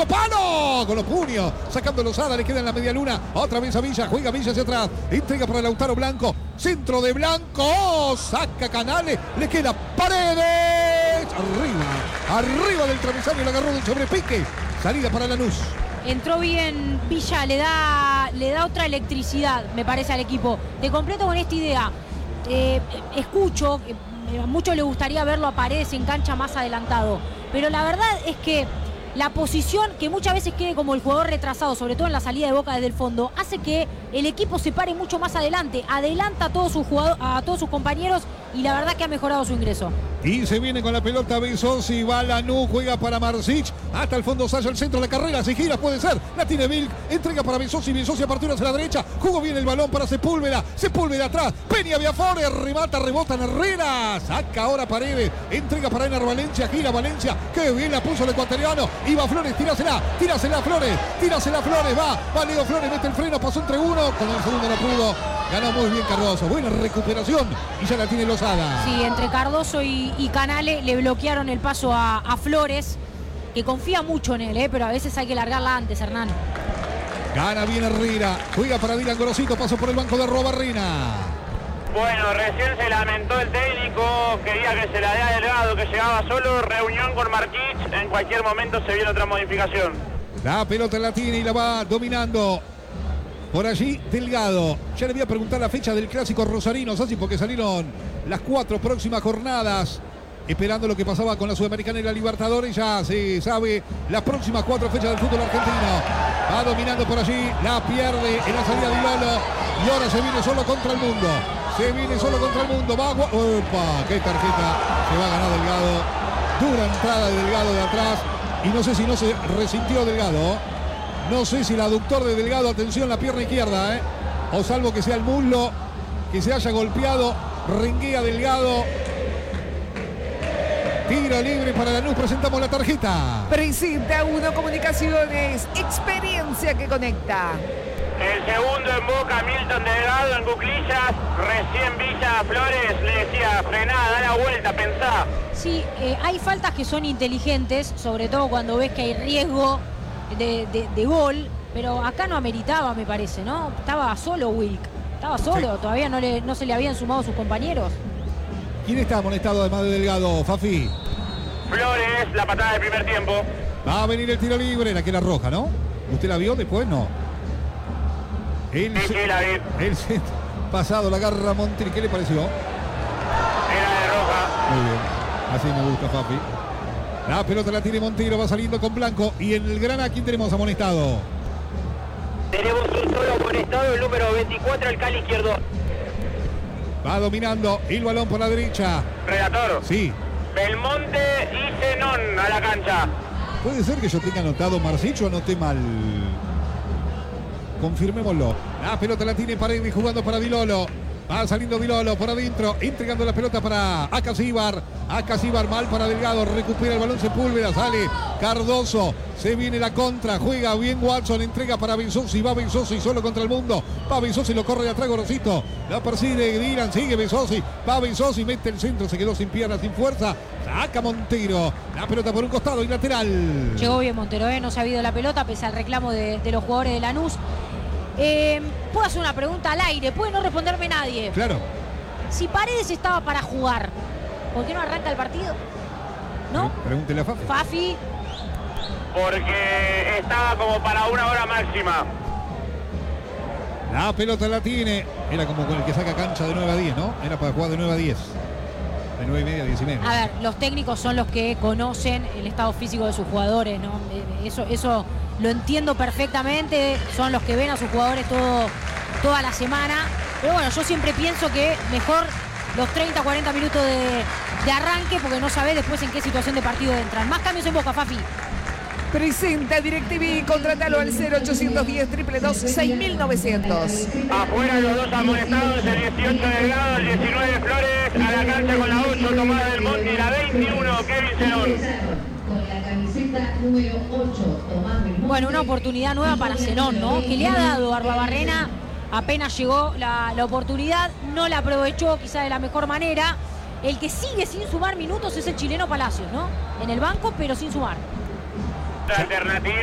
segundo palo, con los puños, sacando Lozada, le queda en la media luna, otra vez a Villa, juega Villa hacia atrás, entrega para Lautaro Blanco, centro de Blanco, saca Canales, le queda Paredes, arriba del travesaño, le agarró de un sobrepique, salida para Lanús. Entró bien Villa, le da otra electricidad, me parece, al equipo. Te completo con esta idea. Escucho, a muchos les gustaría verlo a Paredes en cancha más adelantado, pero la verdad es que la posición, que muchas veces quede como el jugador retrasado, sobre todo en la salida de Boca desde el fondo, hace que el equipo se pare mucho más adelante, adelanta a todos sus compañeros, y la verdad que ha mejorado su ingreso. Y se viene con la pelota Bezosi, va Lanús, juega para Marsic, hasta el fondo Saya, el centro de la carrera, se gira, puede ser, la tiene Vilk, entrega para Bezosi, Bezosi apertura hacia la derecha, jugó bien el balón para Sepúlveda atrás, Peña Viafore, remata, rebota en Herrera, saca ahora Paredes, entrega para Ener Valencia, gira Valencia, que bien la puso el ecuatoriano, iba Flores, tírasela Flores, va Leo Flores, mete el freno, pasó entre uno, con el segundo no pudo, ganó muy bien Cardoso, buena recuperación, y ya la tiene Lozada. Sí, entre Cardoso y Canales le bloquearon el paso a Flores, que confía mucho en él, pero a veces hay que largarla antes, Hernán. Gana bien Herrera, juega para Dylan Gorosito, pasó por el banco de Robarrena. Bueno, recién se lamentó el técnico, quería que se la dé a Delgado, que llegaba solo, reunión con Marquich, en cualquier momento se viene otra modificación. La pelota la tiene y la va dominando. Por allí Delgado. Ya le voy a preguntar la fecha del clásico rosarino, Sassi, porque salieron las 4 próximas jornadas. Esperando lo que pasaba con la Sudamericana y la Libertadores, ya se sabe las próximas 4 fechas del fútbol argentino. Va dominando por allí, la pierde en la salida de Lolo y ahora se viene solo contra el mundo. Va ¡opa! ¡Qué tarjeta! Se va a ganar Delgado. Dura entrada de Delgado de atrás y no sé si no se resintió Delgado. No sé si el aductor de Delgado, atención, la pierna izquierda, o salvo que sea el muslo que se haya golpeado, renguea Delgado. Tiro libre para Lanús, presentamos la tarjeta. Presenta Uno Comunicaciones, experiencia que conecta. El segundo en Boca, Milton Delgado en cuclillas, recién Villa Flores le decía, frená, da la vuelta, pensá. Sí, hay faltas que son inteligentes, sobre todo cuando ves que hay riesgo de gol, pero acá no ameritaba, me parece, ¿no? Estaba solo Wilk, sí. Todavía no se le habían sumado sus compañeros. ¿Quién está amonestado además de Delgado, Fafi? Flores, la patada del primer tiempo. Va a venir el tiro libre, la que era roja, ¿no? ¿Usted la vio? Después no. Sí, la vi. El pasado, la agarra Montri, ¿qué le pareció? Era de roja. Muy bien, así me gusta, Fafi. La pelota la tiene Montero, va saliendo con Blanco. Y en el Granada, ¿quién tenemos amonestado? Tenemos un solo amonestado, el número 24, el Cali izquierdo. Va dominando el balón por la derecha. Relator. Sí. Belmonte y Zenón a la cancha. ¿Puede ser que yo tenga anotado Marsic o anoté mal? Confirmémoslo. La pelota la tiene Paredes jugando para Dilolo. Va saliendo Dilolo por adentro, entregando la pelota para Acasíbar. Acasíbar mal para Delgado, recupera el balón Sepúlveda, sale Cardoso, se viene la contra, juega bien Watson, entrega para Bezosi, va Bezosi solo contra el mundo, va Bezosi, lo corre de atrás Gorosito, la persigue Dylan, sigue Bezosi, va Bezosi, mete el centro, se quedó sin piernas, sin fuerza, saca Montero, la pelota por un costado y lateral. Llegó bien Montero, no se ha habido la pelota pese al reclamo de los jugadores de Lanús. Puedo hacer una pregunta al aire, puede no responderme nadie. Claro. Si Paredes estaba para jugar, ¿por qué no arranca el partido? ¿No? Pregúntele a Fafi. Fafi. Porque estaba como para una hora máxima. La pelota la tiene. Era como con el que saca cancha de 9 a 10, ¿no? Era para jugar de 9 a 10. De 9 y media a 10 y media. A ver, los técnicos son los que conocen el estado físico de sus jugadores, ¿no? Eso lo entiendo perfectamente. Son los que ven a sus jugadores toda la semana. Pero bueno, yo siempre pienso que mejor los 30, 40 minutos de arranque, porque no sabés después en qué situación de partido entran. Más cambios en Boca, Fafi. Presenta DirecTV, contrátalo al 0810 222 6900. Afuera los dos amonestados, el 18 Delgado, el 19 Flores, a la cancha con la 8 Tomás del Monte y la 21 Kevin Zenón. Bueno, una oportunidad nueva para Zenón, ¿no? Que le ha dado Arruabarrena. Apenas llegó la oportunidad, no la aprovechó quizá de la mejor manera. El que sigue sin sumar minutos es el chileno Palacios, ¿no? En el banco, pero sin sumar. La alternativa.